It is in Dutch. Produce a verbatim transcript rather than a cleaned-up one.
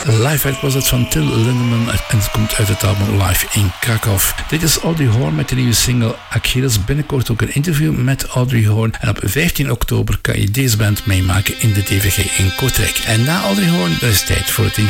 Live Act was het van Till Lindemann en het komt uit het album Live in Krakow. Dit is Audrey Horne met de nieuwe single Achilles. Binnenkort ook een interview met Audrey Horne. En op vijftien oktober kan je deze band meemaken in de D V G in Kortrijk. En na Audrey Horne, er is tijd voor het